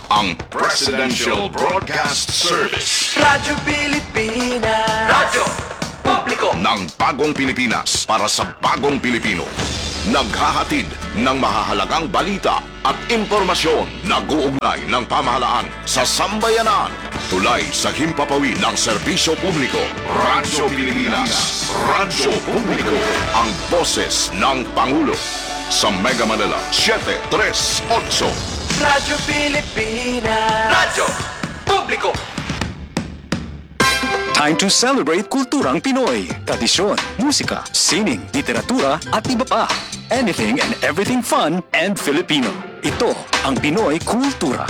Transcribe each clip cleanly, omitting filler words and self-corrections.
ang Presidential Broadcast Service. Radyo Pilipinas. Radyo Publiko Ng bagong Pilipinas para sa bagong Pilipino. Naghahatid ng mahahalagang balita at impormasyon na guugnay ng pamahalaan sa sambayanan. Tulay sa himpapawid ng serbisyo publiko. Radyo Pilipinas. Radyo Publiko. Ang boses ng Pangulo. Sa Mega Manila, 738. Radyo Pilipinas. Radyo Publiko. Time to celebrate kulturang Pinoy. Tradisyon, musika, sining, literatura at iba pa. Anything and everything fun and Filipino. Ito ang Pinoy Kultura.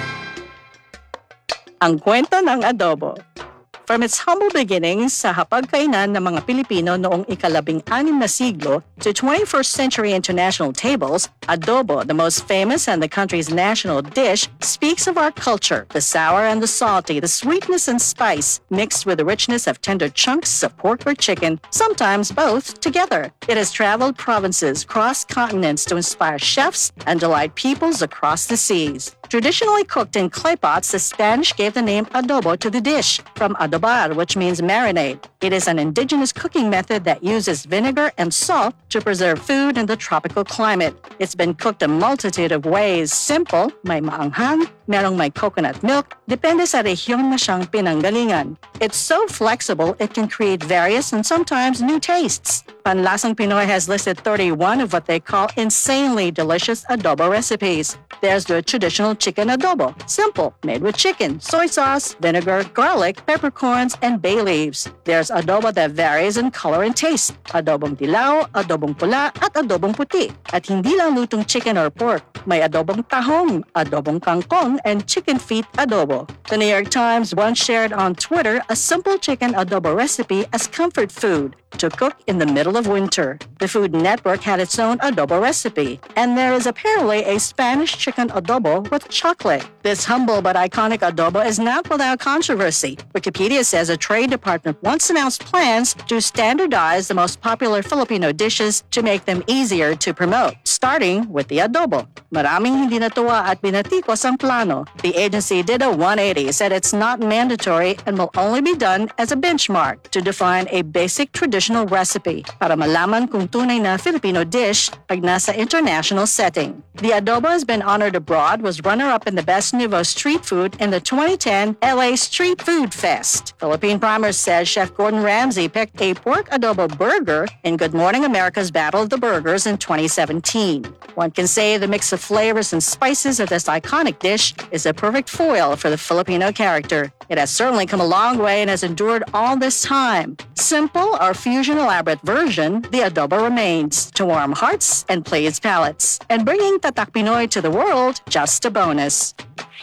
Ang kwento ng adobo. From its humble beginnings sa hapagkainan ng mga Pilipino noong ika-16 na siglo to 21st century international tables, adobo, the most famous and the country's national dish, speaks of our culture, the sour and the salty, the sweetness and spice, mixed with the richness of tender chunks of pork or chicken, sometimes both together. It has traveled provinces, crossed continents to inspire chefs and delight peoples across the seas. Traditionally cooked in clay pots, the Spanish gave the name adobo to the dish, from adobar, which means marinade. It is an indigenous cooking method that uses vinegar and salt to preserve food in the tropical climate. It's been cooked a multitude of ways. Simple, may maanghang, merong may coconut milk, depende sa rehiyon na siyang pinanggalingan. It's so flexible, it can create various and sometimes new tastes. Panlasang Pinoy has listed 31 of what they call insanely delicious adobo recipes. There's the traditional chicken adobo, simple, made with chicken, soy sauce, vinegar, garlic, peppercorns, and bay leaves. There's adobo that varies in color and taste. Adobong dilaw, adobong pula, at adobong puti. At hindi lang lutong chicken or pork. May adobong tahong, adobong kangkong, and chicken feet adobo. The New York Times once shared on Twitter a simple chicken adobo recipe as comfort food to cook in the middle of winter. The Food Network had its own adobo recipe, and there is apparently a Spanish chicken adobo with chocolate. This humble but iconic adobo is not without controversy. Wikipedia says a trade department once announced plans to standardize the most popular Filipino dishes to make them easier to promote, starting with the adobo. Maraming hindi natuwa at binatikos ang plano. The agency did a 180, said it's not mandatory and will only be done as a benchmark to define a basic traditional recipe para malaman kung tunay na Filipino dish pag nasa international setting. The adobo has been honored abroad, was runner-up in the Best Nouveau Street Food in the 2010 LA Street Food Fest. Philippine Primer says Chef Gordon Ramsay picked a pork adobo burger in Good Morning America's Battle of the Burgers in 2017. One can say the mix of flavors and spices of this iconic dish is a perfect foil for the Filipino character. It has certainly come a long way and has endured all this time. Simple or fusion elaborate version, the adobo remains to warm hearts and please palates. And bringing Tatak Pinoy to the world, just a bonus.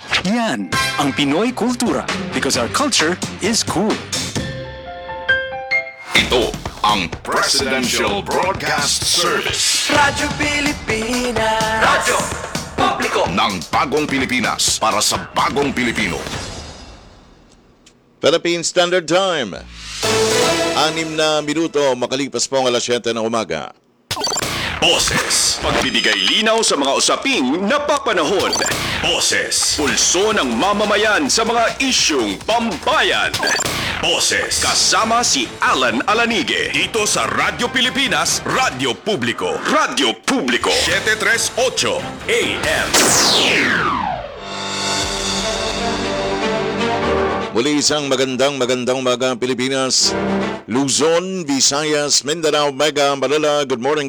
Yan ang Pinoy Kultura because our culture is cool. Ito ang Presidential Broadcast Service. Radyo Pilipinas. Radyo Publiko Ng bagong Pilipinas para sa bagong Pilipino. Philippine Standard Time. 6 na minuto makalipas po ang alas 7 ng umaga. Boses, pagbibigay linaw sa mga usaping napapanahon. Boses, pulso ng mamamayan sa mga isyung pambayan. Boses, kasama si Alan Alanige dito sa Radyo Pilipinas, Radyo Publiko. Radyo Publiko, 738 AM. Muli isang magandang umaga Pilipinas, Luzon, Visayas, Mindanao, Mega Manila. Good morning.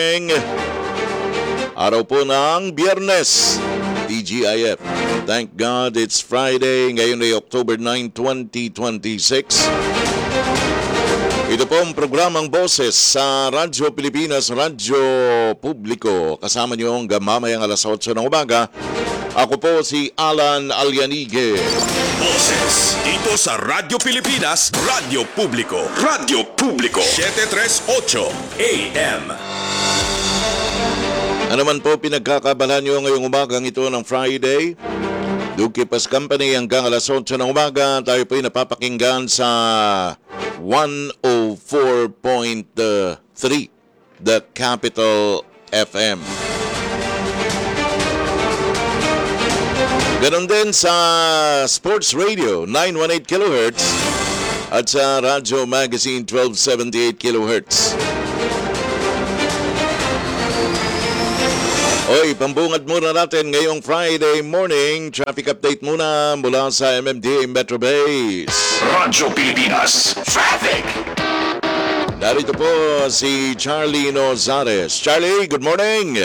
Araw po ng Biyernes, TGIF. Thank God it's Friday. Ngayon ay October 9, 2026. Ito po ang programang Boses sa Radyo Pilipinas, Radyo Publiko. Kasama niyo hanggang mamayang alas 8 ng umaga. Ako po si Alan Alianige. Boses, dito sa Radyo Pilipinas, Radyo Publiko. Radyo Publiko, 738 AM. Ano man po pinagkakabalan nyo ngayong umagang ito ng Friday, Duke Pas Company hanggang alas 8 ng umaga. Tayo po ay napapakinggan sa 104.3 The Capital FM. Ganon din sa Sports Radio 918 kHz at sa Radyo Magazine 1278 kHz. Oy, pambungad muna natin ngayong Friday morning. Traffic update muna mula sa MMDA Metro Base. Radyo Pilipinas Traffic. Narito po si Charlie Nozares. Charlie, good morning.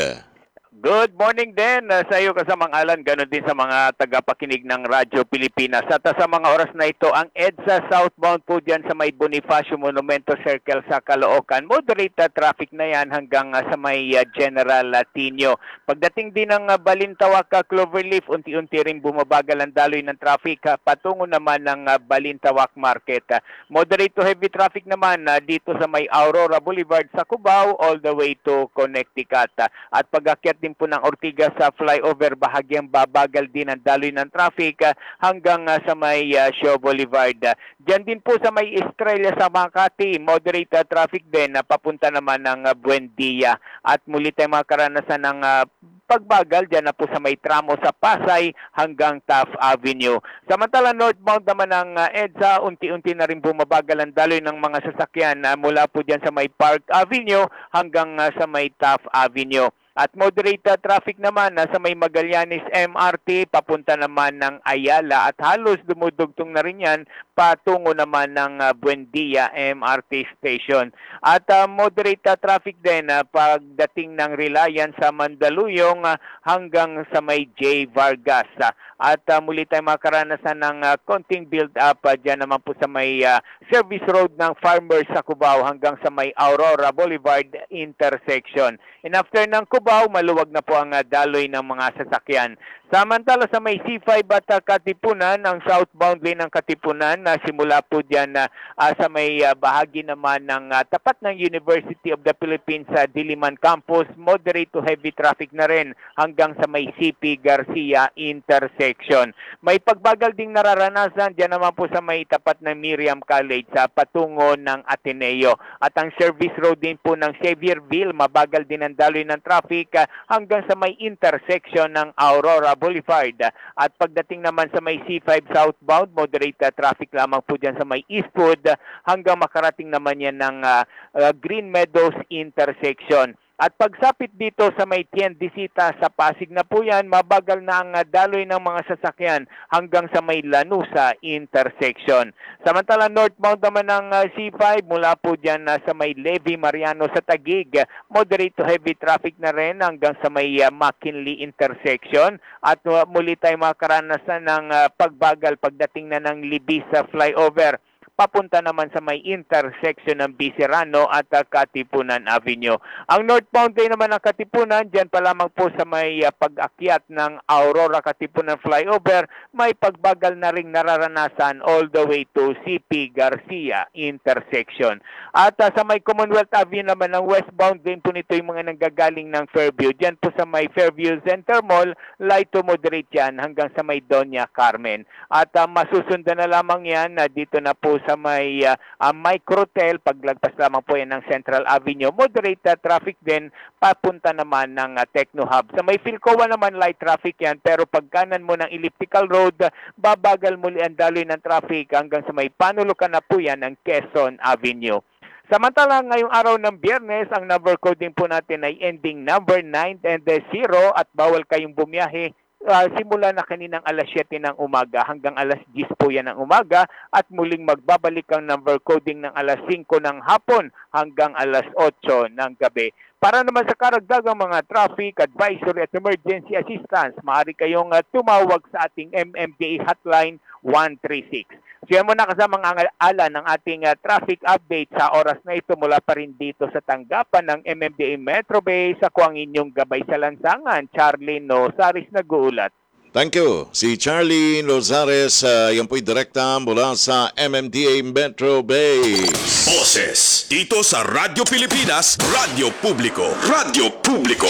Good morning din sa iyo kasamang Alan, ganoon din sa mga tagapakinig ng Radyo Pilipinas. At sa mga oras na ito, ang EDSA southbound po dyan sa may Bonifacio Monumento Circle sa Caloocan. Moderate traffic na yan hanggang sa may General Tino. Pagdating din ng Balintawak, Cloverleaf, unti-unti rin bumabagal ang daloy ng traffic patungo naman ng Balintawak Market. Moderate to heavy traffic naman dito sa may Aurora Boulevard sa Cubao all the way to Connecticut. At pag-akyat din po ng Ortigas sa flyover, bahagyang babagal din ang daloy ng traffic hanggang sa may Shaw Boulevard. Diyan din po sa may Estrella sa Makati, moderate traffic din papunta naman ng Buendia. At muli tayong mga karanasan ng pagbagal dyan na po sa may tramo sa Pasay hanggang Taft Avenue. Samantala northbound naman ng EDSA, unti-unti na rin bumabagal ang daloy ng mga sasakyan mula po dyan sa may Park Avenue hanggang sa may Taft Avenue. At moderate traffic naman sa may Magallanes MRT papunta naman ng Ayala at halos dumudugtong na rin yan patungo naman ng Buendia MRT Station. At moderate traffic din pagdating ng Reliance sa Mandaluyong hanggang sa may J. Vargas. At muli tayo makaranasan ng konting build-up dyan naman po sa may service road ng Farmers sa Cubao hanggang sa may Aurora Boulevard intersection. And after ng Cubao, maluwag na po ang daloy ng mga sasakyan. Samantala sa may C5 at Katipunan, ang southbound lane ng Katipunan simula po dyan sa may bahagi naman ng tapat ng University of the Philippines sa Diliman Campus, moderate to heavy traffic na rin hanggang sa may CP Garcia intersection. May pagbagal ding nararanasan dyan naman po sa may tapat ng Miriam College sa patungo ng Ateneo. At ang service road din po ng Xavierville, mabagal din ang daloy ng traffic hanggang sa may intersection ng Aurora Boulevard. At pagdating naman sa may C5 southbound, moderate traffic lamang po dyan sa may Eastwood hanggang makarating naman yan ng Green Meadows intersection. At pagsapit dito sa may Tiendesita sa Pasig na po yan, mabagal na ang daloy ng mga sasakyan hanggang sa may Lanusa intersection. Samantala northbound naman ng C5 mula po dyan sa may Levi Mariano sa Taguig, moderate to heavy traffic na rin hanggang sa may McKinley intersection. At muli tayo makaranasan ng pagbagal pagdating na ng Libis sa flyover papunta naman sa may intersection ng Bicirano at Katipunan Avenue. Ang northbound lane naman ng Katipunan, dyan pa lamang po sa may pag-akyat ng Aurora Katipunan flyover, may pagbagal na ring nararanasan all the way to CP Garcia intersection. At sa may Commonwealth Avenue naman ng westbound lane po nito yung mga nanggagaling ng Fairview. Dyan po sa may Fairview Center Mall, light to moderate yan hanggang sa may Doña Carmen. At masusundan na lamang yan dito na po sa may Microtel, paglagpas lamang po yan ng Central Avenue. Moderate traffic din, papunta naman ng Techno Hub. Sa may Philcoa naman, light traffic yan, pero pagkanan mo ng Elliptical Road, babagal muli ang daloy ng traffic hanggang sa may Panulukan na po yan ng Quezon Avenue. Samantala, ngayong araw ng Biyernes, ang number code din po natin ay ending number 9 and 0 at bawal kayong bumiyahe simula na kaninang alas 7 ng umaga hanggang alas 10 po yan ng umaga at muling magbabalik ang number coding ng alas 5 ng hapon hanggang alas 8 ng gabi. Para naman sa karagdagang mga traffic, advisory at emergency assistance, maaari kayong tumawag sa ating MMDA hotline 136. Siya mo na kasamang ala ng ating traffic update sa oras na ito mula pa rin dito sa tanggapan ng MMDA Metro Base. Ako ang inyong gabay sa lansangan, Charlie Nozares nag-uulat. Thank you. Si Charlie Nozares, yan po'y direkta mula sa MMDA Metro Base. Boses dito sa Radyo Pilipinas, Radyo Publiko. Radyo Publiko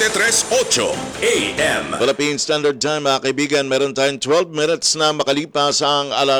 738 AM. Philippine Standard Time, mga kaibigan, meron tayong 12 minutes na makalipas ang alas